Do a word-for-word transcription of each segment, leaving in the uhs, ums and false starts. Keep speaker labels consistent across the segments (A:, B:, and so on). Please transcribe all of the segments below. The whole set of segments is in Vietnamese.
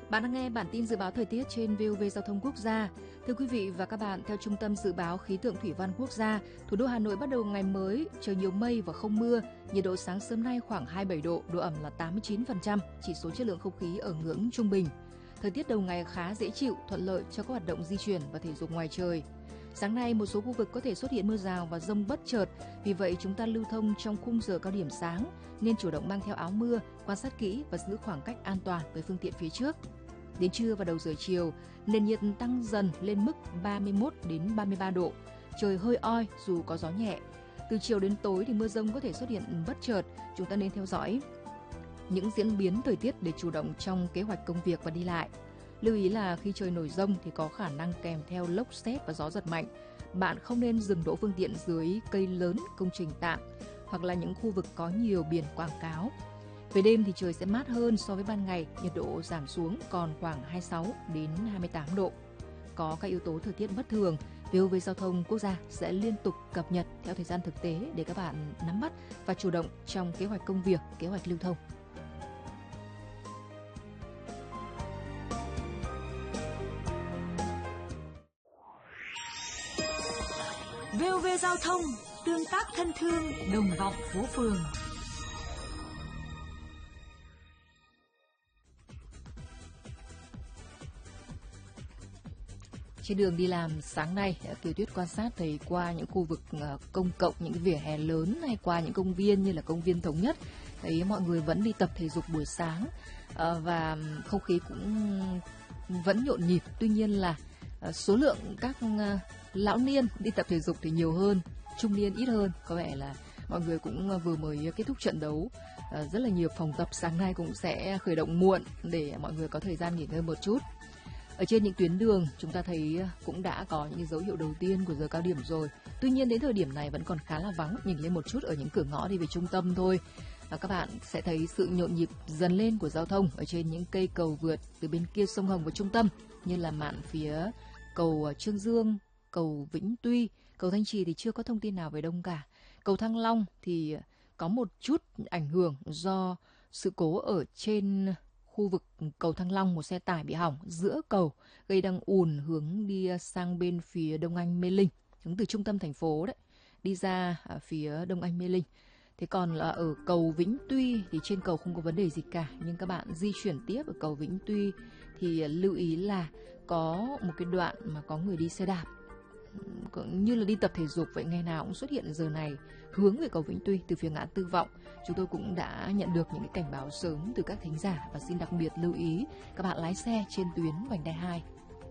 A: Bạn đang nghe bản tin dự báo thời tiết trên vê o vê Giao thông Quốc gia. Thưa quý vị và các bạn, theo Trung tâm Dự báo Khí tượng Thủy văn Quốc gia, thủ đô Hà Nội bắt đầu ngày mới, trời nhiều mây và không mưa. Nhiệt độ sáng sớm nay khoảng hai mươi bảy độ, độ ẩm là tám mươi chín phần trăm, chỉ số chất lượng không khí ở ngưỡng trung bình. Thời tiết đầu ngày khá dễ chịu, thuận lợi cho các hoạt động di chuyển và thể dục ngoài trời. Sáng nay, một số khu vực có thể xuất hiện mưa rào và dông bất chợt, vì vậy chúng ta lưu thông trong khung giờ cao điểm sáng nên chủ động mang theo áo mưa, quan sát kỹ và giữ khoảng cách an toàn với phương tiện phía trước. Đến trưa và đầu giờ chiều, nền nhiệt tăng dần lên mức ba mươi mốt đến ba mươi ba độ, trời hơi oi dù có gió nhẹ. Từ chiều đến tối thì mưa dông có thể xuất hiện bất chợt, chúng ta nên theo dõi những diễn biến thời tiết để chủ động trong kế hoạch công việc và đi lại. Lưu ý là khi trời nổi dông thì có khả năng kèm theo lốc sét và gió giật mạnh. Bạn không nên dừng đỗ phương tiện dưới cây lớn, công trình tạm hoặc là những khu vực có nhiều biển quảng cáo. Về đêm thì trời sẽ mát hơn so với ban ngày, nhiệt độ giảm xuống còn khoảng hai mươi sáu đến hai mươi tám độ. Có các yếu tố thời tiết bất thường, vê o vê Giao thông Quốc gia sẽ liên tục cập nhật theo thời gian thực tế để các bạn nắm bắt và chủ động trong kế hoạch công việc, kế hoạch lưu thông.
B: vê o vê Giao thông, tương tác thân thương, đồng vọng phố phường.
A: Trên đường đi làm sáng nay, Kiều Tuyết quan sát thấy qua những khu vực công cộng, những cái vỉa hè lớn hay qua những công viên như là công viên Thống Nhất, thấy mọi người vẫn đi tập thể dục buổi sáng và không khí cũng vẫn nhộn nhịp. Tuy nhiên là số lượng các lão niên đi tập thể dục thì nhiều hơn, trung niên ít hơn. Có vẻ là mọi người cũng vừa mới kết thúc trận đấu, rất là nhiều phòng tập sáng nay cũng sẽ khởi động muộn để mọi người có thời gian nghỉ ngơi một chút. Ở trên những tuyến đường chúng ta thấy cũng đã có những dấu hiệu đầu tiên của giờ cao điểm rồi. Tuy nhiên đến thời điểm này vẫn còn khá là vắng, nhìn lên một chút ở những cửa ngõ đi về trung tâm thôi. Và các bạn sẽ thấy sự nhộn nhịp dần lên của giao thông ở trên những cây cầu vượt từ bên kia sông Hồng và trung tâm, như là mạn phía cầu Trương Dương, cầu Vĩnh Tuy, cầu Thanh Trì thì chưa có thông tin nào về đông cả. Cầu Thăng Long thì có một chút ảnh hưởng do sự cố ở trên khu vực cầu Thăng Long, một xe tải bị hỏng giữa cầu gây đang ùn hướng đi sang bên phía Đông Anh Mê Linh, hướng từ trung tâm thành phố đấy đi ra phía Đông Anh Mê Linh. Thế còn là ở cầu Vĩnh Tuy thì trên cầu không có vấn đề gì cả, nhưng các bạn di chuyển tiếp ở cầu Vĩnh Tuy thì lưu ý là có một cái đoạn mà có người đi xe đạp như là đi tập thể dục vậy, ngày nào cũng xuất hiện giờ này hướng về cầu Vĩnh Tuy từ phía ngã Tư Vọng. Chúng tôi cũng đã nhận được những cái cảnh báo sớm từ các thính giả và xin đặc biệt lưu ý các bạn lái xe trên tuyến vành đai hai.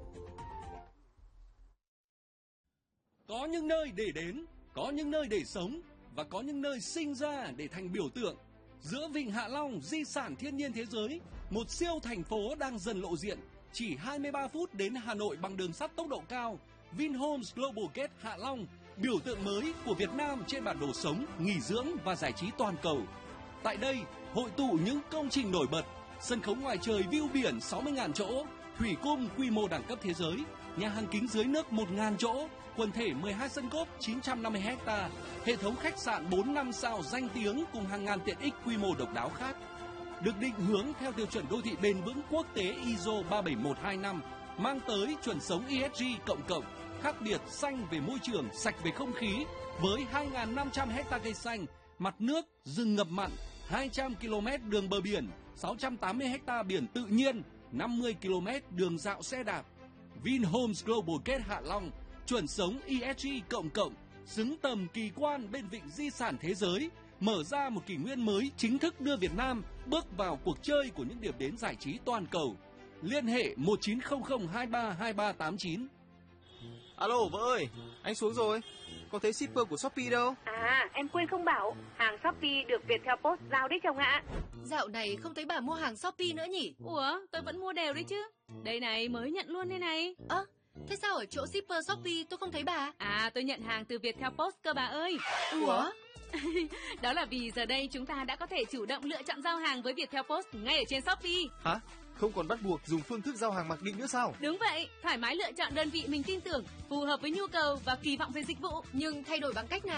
C: Có những nơi để đến, có những nơi để sống và có những nơi sinh ra để thành biểu tượng. Giữa Vịnh Hạ Long, di sản thiên nhiên thế giới, một siêu thành phố đang dần lộ diện. Chỉ hai mươi ba phút đến Hà Nội bằng đường sắt tốc độ cao, Vinhomes Global Gate Hạ Long, biểu tượng mới của Việt Nam trên bản đồ sống, nghỉ dưỡng và giải trí toàn cầu. Tại đây, hội tụ những công trình nổi bật, sân khấu ngoài trời view biển sáu mươi nghìn chỗ, thủy cung quy mô đẳng cấp thế giới, nhà hàng kính dưới nước một nghìn chỗ, quần thể mười hai sân golf chín trăm năm mươi héc-ta, hệ thống khách sạn bốn năm sao danh tiếng cùng hàng ngàn tiện ích quy mô độc đáo khác. Được định hướng theo tiêu chuẩn đô thị bền vững quốc tế i ét o ba bảy một hai năm, mang tới chuẩn sống e ét giê cộng cộng, khác biệt xanh về môi trường, sạch về không khí, với hai nghìn năm trăm héc-ta cây xanh, mặt nước, rừng ngập mặn, hai trăm ki lô mét đường bờ biển, sáu trăm tám mươi héc-ta biển tự nhiên, năm mươi ki lô mét đường dạo xe đạp. Vinhomes Global Gate Hạ Long, chuẩn sống e ét giê cộng cộng, xứng tầm kỳ quan bên vịnh di sản thế giới, mở ra một kỷ nguyên mới chính thức đưa Việt Nam bước vào cuộc chơi của những điểm đến giải trí toàn cầu. Liên hệ một chín không không hai ba hai ba tám chín.
D: Alo vợ ơi, anh xuống rồi. Có thấy shipper của Shopee đâu?
E: À, em quên không bảo, hàng Shopee được Viettel Post giao đấy chồng ạ.
F: Dạo này không thấy bà mua hàng Shopee nữa nhỉ?
G: Ủa, tôi vẫn mua đều đấy chứ. Đây này, mới nhận luôn đây này.
F: Ơ, à, thế sao ở chỗ shipper Shopee tôi không thấy bà?
G: À, tôi nhận hàng từ Viettel Post cơ bà ơi.
F: Ủa?
G: Đó là vì giờ đây chúng ta đã có thể chủ động lựa chọn giao hàng với Viettel Post ngay ở trên Shopee.
D: Hả? Không còn bắt buộc dùng phương thức giao hàng mặc định nữa sao?
G: Đúng vậy, thoải mái lựa chọn đơn vị mình tin tưởng, phù hợp với nhu cầu và kỳ vọng về dịch vụ.
F: Nhưng thay đổi bằng cách nào?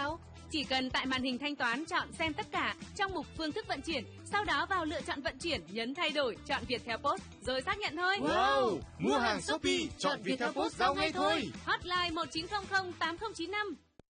G: Chỉ cần tại màn hình thanh toán chọn xem tất cả trong mục phương thức vận chuyển, sau đó vào lựa chọn vận chuyển, nhấn thay đổi, chọn Viettel Post rồi xác nhận thôi.
D: Wow! Mua hàng Shopee, chọn Viettel Post giao ngay thôi.
G: Hotline một chín không không tám không chín năm.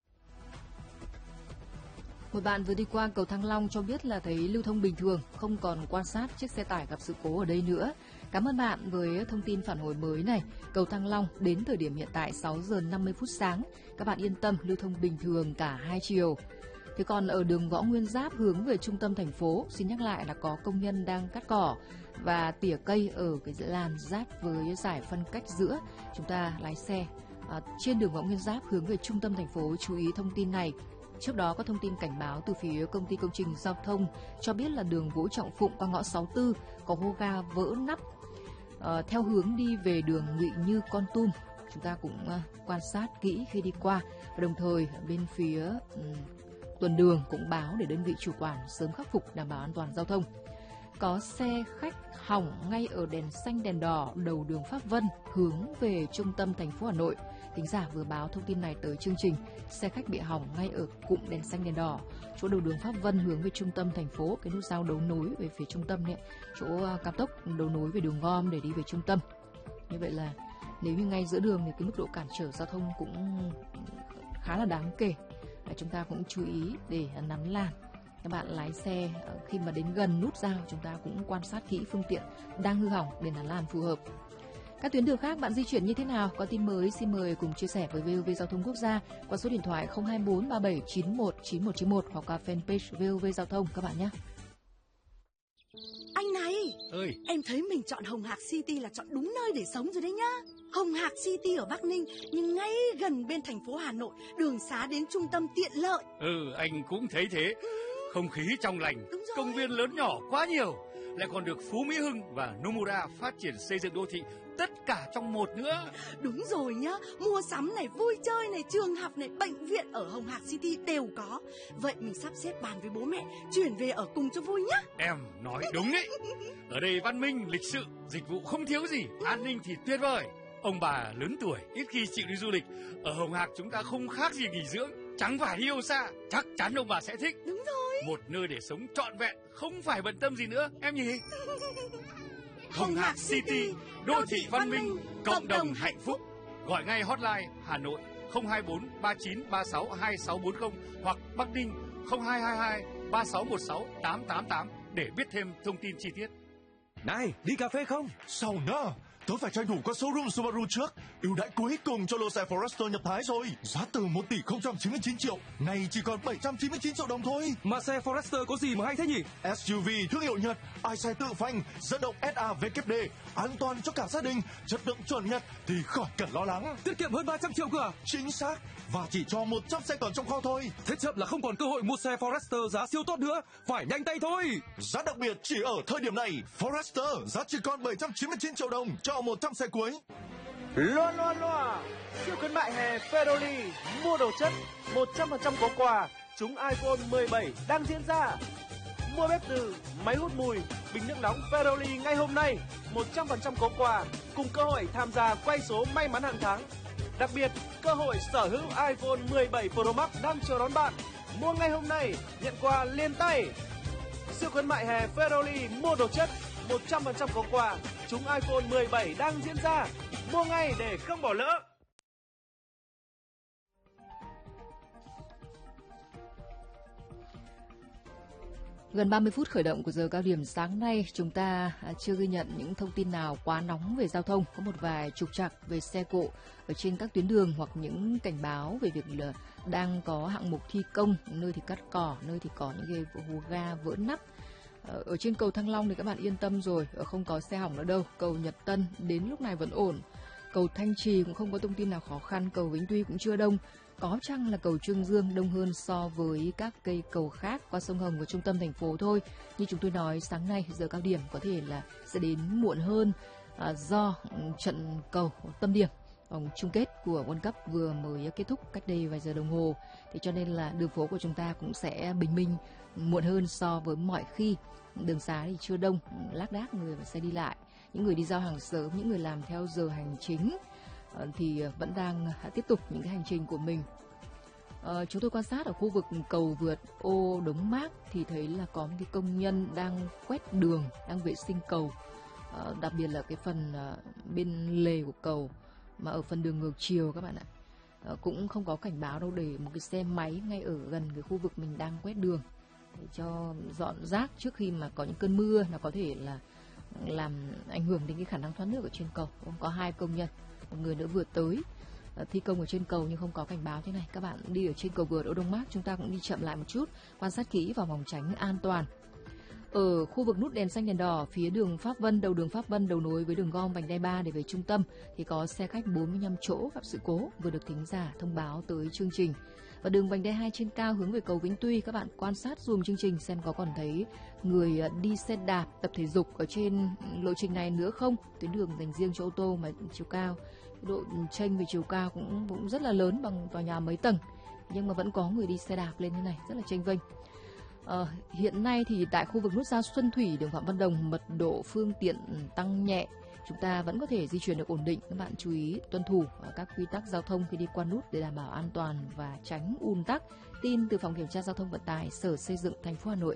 A: Một bạn vừa đi qua cầu Thăng Long cho biết là thấy lưu thông bình thường, không còn quan sát chiếc xe tải gặp sự cố ở đây nữa. Cảm ơn bạn với thông tin phản hồi mới này. Cầu Thăng Long đến thời điểm hiện tại sáu giờ năm mươi phút sáng. Các bạn yên tâm, lưu thông bình thường cả hai chiều. Thế còn ở đường Võ Nguyên Giáp hướng về trung tâm thành phố, xin nhắc lại là có công nhân đang cắt cỏ và tỉa cây ở cái làn giáp với giải phân cách giữa. Chúng ta lái xe à, trên đường Võ Nguyên Giáp hướng về trung tâm thành phố chú ý thông tin này. Trước đó có thông tin cảnh báo từ phía công ty công trình giao thông cho biết là đường Vũ Trọng Phụng qua ngõ sáu mươi tư có hố ga vỡ nắp uh, theo hướng đi về đường Ngụy Như Kon Tum. Chúng ta cũng uh, quan sát kỹ khi đi qua, và đồng thời bên phía um, tuần đường cũng báo để đơn vị chủ quản sớm khắc phục đảm bảo an toàn giao thông. Có xe khách hỏng ngay ở đèn xanh đèn đỏ đầu đường Pháp Vân hướng về trung tâm thành phố Hà Nội. Thính giả vừa báo thông tin này tới chương trình. Xe khách bị hỏng ngay ở cụm đèn xanh đèn đỏ, chỗ đầu đường Pháp Vân hướng về trung tâm thành phố, cái nút giao đấu nối về phía trung tâm này, chỗ cao tốc đấu nối về đường Gom để đi về trung tâm. Như vậy là nếu như ngay giữa đường thì cái mức độ cản trở giao thông cũng khá là đáng kể. Chúng ta cũng chú ý để nắn làn. Các bạn lái xe khi mà đến gần nút giao, chúng ta cũng quan sát kỹ phương tiện đang hư hỏng để nắn làn phù hợp. Các tuyến đường khác bạn di chuyển như thế nào? Có tin mới xin mời cùng chia sẻ với vê o vê Giao thông Quốc gia qua số điện thoại không hai bốn ba bảy chín một chín một chín một hoặc qua fanpage vê o vê Giao thông các bạn nhé.
H: Anh này,
C: ơi,
H: em thấy mình chọn Hồng Hạc City là chọn đúng nơi để sống rồi đấy nhá. Hồng Hạc City ở Bắc Ninh nhưng ngay gần bên thành phố Hà Nội, đường xá đến trung tâm tiện lợi.
I: Ừ, anh cũng thấy thế. Không khí trong lành, công viên lớn nhỏ quá nhiều, lại còn được Phú Mỹ Hưng và Nomura phát triển xây dựng đô thị tất cả trong một nữa.
H: Đúng rồi nhá, mua sắm này, vui chơi này, trường học này, bệnh viện ở Hồng Hạc City đều có. Vậy mình sắp xếp bàn với bố mẹ chuyển về ở cùng cho vui nhá.
I: Em nói đúng đấy. Ở đây văn minh, lịch sự, dịch vụ không thiếu gì, an ninh thì tuyệt vời. Ông bà lớn tuổi ít khi chịu đi du lịch, ở Hồng Hạc chúng ta không khác gì nghỉ dưỡng, chẳng phải đi đâu xa. Chắc chắn ông bà sẽ thích.
H: Đúng rồi.
I: Một nơi để sống trọn vẹn, không phải bận tâm gì nữa em nhỉ. Hồng Hạc City, đô thị văn minh, cộng đồng hạnh phúc. Gọi ngay hotline Hà Nội không hai bốn ba chín ba sáu hai sáu bốn không hoặc Bắc Ninh không hai hai hai ba sáu một sáu tám tám tám để biết thêm thông tin chi tiết.
J: Này, đi cà phê không?
K: Sao nữa? Tớ phải tranh thủ qua showroom Subaru trước. Ưu đãi cuối cùng cho lô xe Forester nhập Thái rồi. Giá từ một tỷ không trăm chín mươi chín triệu, nay chỉ còn bảy trăm chín mươi chín triệu đồng thôi.
J: Mà xe Forester có gì mà hay thế nhỉ?
K: ét u vê thương hiệu Nhật, ai xe tự phanh, dẫn động ét a vê kép đê, an toàn cho cả gia đình, chất lượng chuẩn Nhật thì khỏi cần lo lắng.
J: Tiết kiệm hơn ba trăm triệu cơ à?
K: Chính xác, và chỉ cho một trăm xe còn trong kho thôi.
J: Thế chậm là không còn cơ hội mua xe Forester giá siêu tốt nữa, phải nhanh tay thôi.
K: Giá đặc biệt chỉ ở thời điểm này. Forester giá chỉ còn bảy trăm chín mươi chín triệu đồng cho một trăm xe cuối.
L: Loa loa loa, siêu khuyến mại hè Ferroli, mua đồ chất một trăm phần trăm có quà, trúng iPhone mười bảy đang diễn ra. Mua bếp từ, máy hút mùi, bình nước nóng Ferroli ngay hôm nay, một trăm phần trăm có quà, cùng cơ hội tham gia quay số may mắn hàng tháng. Đặc biệt, cơ hội sở hữu iPhone mười bảy Pro Max đang chờ đón bạn. Mua ngay hôm nay, nhận quà liền tay. Siêu khuyến mại hè Ferroli, mua đồ chất một trăm phần trăm có quà, trúng iPhone mười bảy đang diễn ra. Mua ngay để không bỏ lỡ.
A: Gần ba mươi phút khởi động của giờ cao điểm sáng nay, chúng ta chưa ghi nhận những thông tin nào quá nóng về giao thông. Có một vài trục trặc về xe cộ ở trên các tuyến đường hoặc những cảnh báo về việc là đang có hạng mục thi công, nơi thì cắt cỏ, nơi thì có những cái hố ga vỡ nắp. Ở trên cầu Thăng Long thì các bạn yên tâm rồi, không có xe hỏng nữa đâu. Cầu Nhật Tân đến lúc này vẫn ổn. Cầu Thanh Trì cũng không có thông tin nào khó khăn, cầu Vĩnh Tuy cũng chưa đông. Có chăng là cầu Trương Dương đông hơn so với các cây cầu khác qua sông Hồng của trung tâm thành phố thôi. Như chúng tôi nói sáng nay, giờ cao điểm có thể là sẽ đến muộn hơn à, do trận cầu tâm điểm vòng chung kết của World Cup vừa mới kết thúc cách đây vài giờ đồng hồ. Thế cho nên là đường phố của chúng ta cũng sẽ bình minh muộn hơn so với mọi khi. Đường xá thì chưa đông, lác đác người và xe đi lại. Những người đi giao hàng sớm, những người làm theo giờ hành chính thì vẫn đang tiếp tục những cái hành trình của mình. Ờ, chúng tôi quan sát ở khu vực cầu vượt ô Đống Mác thì thấy là có một cái công nhân đang quét đường, đang vệ sinh cầu. Ờ, đặc biệt là cái phần uh, bên lề của cầu mà ở phần đường ngược chiều các bạn ạ. Ờ, cũng không có cảnh báo đâu, để một cái xe máy ngay ở gần cái khu vực mình đang quét đường để cho dọn rác trước khi mà có những cơn mưa là có thể là làm ảnh hưởng đến cái khả năng thoát nước ở trên cầu. Có hai công nhân, một người nữa vừa tới thi công ở trên cầu nhưng không có cảnh báo thế này. Các bạn đi ở trên cầu vượt ô Đông Mác, chúng ta cũng đi chậm lại một chút, quan sát kỹ và phòng tránh an toàn. Ở khu vực nút đèn xanh đèn đỏ phía đường Pháp Vân, đầu đường Pháp Vân đầu nối với đường gom vành đai ba để về trung tâm thì có xe khách bốn mươi lăm chỗ gặp sự cố, vừa được thính giả thông báo tới chương trình. Và đường vành đai hai trên cao hướng về cầu Vĩnh Tuy, các bạn quan sát dùm chương trình xem có còn thấy người đi xe đạp tập thể dục ở trên lộ trình này nữa không. Tuyến đường dành riêng cho ô tô mà chiều cao, độ chênh về chiều cao cũng cũng rất là lớn, bằng tòa nhà mấy tầng, nhưng mà vẫn có người đi xe đạp lên như này, rất là chênh vênh. Ờ, hiện nay thì tại khu vực nút giao Xuân Thủy, đường Phạm Văn Đồng, mật độ phương tiện tăng nhẹ, chúng ta vẫn có thể di chuyển được ổn định. Các bạn chú ý tuân thủ các quy tắc giao thông khi đi qua nút để đảm bảo an toàn và tránh ùn tắc. Tin từ Phòng Kiểm tra Giao thông Vận tải, Sở Xây dựng thành phố Hà Nội.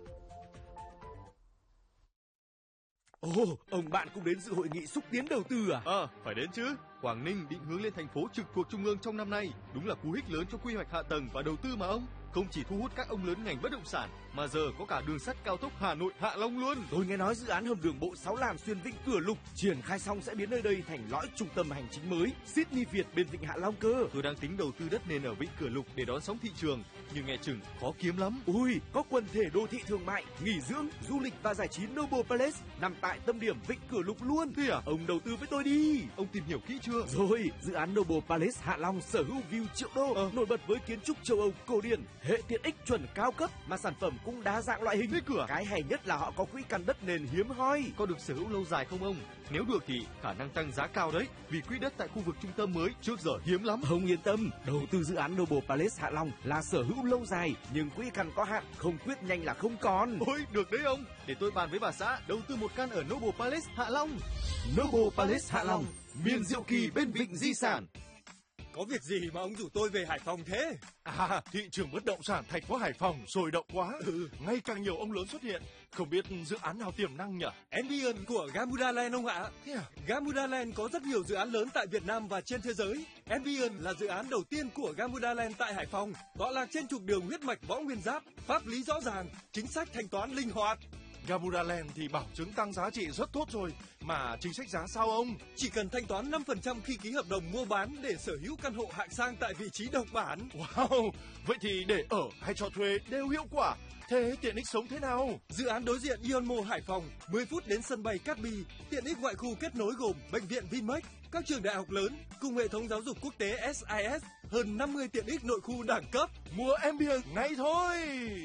M: Ồ, ông bạn cũng đến dự hội nghị xúc tiến đầu tư à?
N: Ờ, à, phải đến chứ. Quảng Ninh định hướng lên thành phố trực thuộc trung ương trong năm nay, đúng là cú hích lớn cho quy hoạch hạ tầng và đầu tư mà ông. Không chỉ thu hút các ông lớn ngành bất động sản, mà giờ có cả đường sắt cao tốc Hà Nội Hạ Long luôn.
M: Tôi nghe nói dự án hầm đường bộ sáu làn xuyên Vịnh Cửa Lục triển khai xong sẽ biến nơi đây thành lõi trung tâm hành chính mới Sydney Việt bên Vịnh Hạ Long cơ.
N: Tôi đang tính đầu tư đất nền ở Vịnh Cửa Lục để đón sóng thị trường, nhưng nghe chừng khó kiếm lắm.
M: Ui, có quần thể đô thị thương mại, nghỉ dưỡng, du lịch và giải trí Noble Palace nằm tại tâm điểm Vịnh Cửa Lục luôn.
N: Thế à?
M: Ông đầu tư với tôi đi.
N: Ông tìm hiểu kỹ chưa?
M: Rồi, dự án Noble Palace Hạ Long sở hữu view triệu đô, ờ. nổi bật với kiến trúc châu Âu cổ điển, hệ tiện ích chuẩn cao cấp mà sản phẩm cũng đa dạng loại hình.
N: Thế cửa.
M: Cái hay nhất là họ có quỹ căn đất nền hiếm hoi.
N: Có được sở hữu lâu dài không ông? Nếu được thì khả năng tăng giá cao đấy, vì quỹ đất tại khu vực trung tâm mới trước giờ hiếm lắm.
M: Ông yên tâm, đầu tư dự án Noble Palace Hạ Long là sở hữu lâu dài, nhưng quỹ căn có hạn, không quyết nhanh là không còn.
N: Ôi, được đấy ông. Để tôi bàn với bà xã đầu tư một căn ở Noble Palace Hạ Long.
M: Noble Palace Hạ Long, miền diệu kỳ bên vịnh di sản.
O: Có việc gì mà ông rủ tôi về Hải Phòng thế?
K: À, thị trường bất động sản thành phố Hải Phòng sôi động quá. Ừ. Ngày càng nhiều ông lớn xuất hiện. Không biết dự án nào tiềm năng nhỉ?
O: Ambient của Gamuda Land ông ạ.
K: Thế à?
O: Gamuda Land có rất nhiều dự án lớn tại Việt Nam và trên thế giới. Ambient là dự án đầu tiên của Gamuda Land tại Hải Phòng. Tọa lạc trên trục đường huyết mạch Võ Nguyên Giáp, pháp lý rõ ràng, chính sách thanh toán linh hoạt.
K: Gamuda Land thì bảo chứng tăng giá trị rất tốt rồi, mà chính sách giá sao ông?
O: Chỉ cần thanh toán năm phần trăm khi ký hợp đồng mua bán để sở hữu căn hộ hạng sang tại vị trí độc bản.
K: Wow, vậy thì để ở hay cho thuê đều hiệu quả. Thế tiện ích sống thế nào?
O: Dự án đối diện Ion Mall Hải Phòng, mười phút đến sân bay Cát Bi, tiện ích ngoại khu kết nối gồm bệnh viện Vinmec, các trường đại học lớn cùng hệ thống giáo dục quốc tế ét i ét, hơn năm mươi tiện ích nội khu đẳng cấp.
K: Mua Ambient ngay thôi.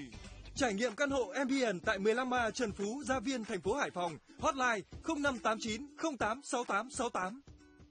O: Trải nghiệm căn hộ Ambient tại mười lăm A Trần Phú, Gia Viên, thành phố Hải Phòng. Hotline không năm tám chín không tám sáu tám sáu tám.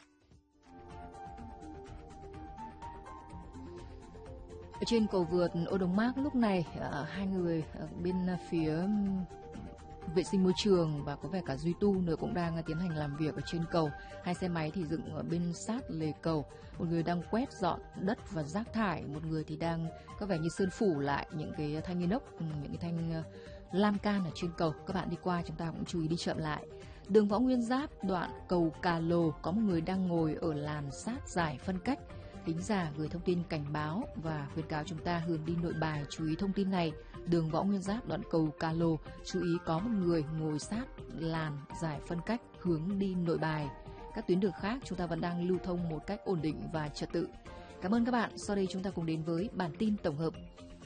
A: Ở trên cầu vượt ô Đông Mác lúc này, hai người bên phía vệ sinh môi trường và có vẻ cả duy tu nữa cũng đang tiến hành làm việc ở trên cầu. Hai xe máy thì dựng ở bên sát lề cầu. Một người đang quét dọn đất và rác thải, một người thì đang có vẻ như sơn phủ lại những cái thanh inox, những cái thanh lan can ở trên cầu. Các bạn đi qua chúng ta cũng chú ý đi chậm lại. Đường Võ Nguyên Giáp, đoạn cầu Cà Lồ, có một người đang ngồi ở làn sát giải phân cách. Thính giả gửi thông tin cảnh báo và khuyến cáo chúng ta hướng đi Nội Bài chú ý thông tin này. Đường Võ Nguyên Giáp, đoạn cầu Cà Lồ, chú ý có một người ngồi sát làn giải phân cách hướng đi Nội Bài. Các tuyến đường khác chúng ta vẫn đang lưu thông một cách ổn định và trật tự. Cảm ơn các bạn. Sau đây chúng ta cùng đến với bản tin tổng hợp.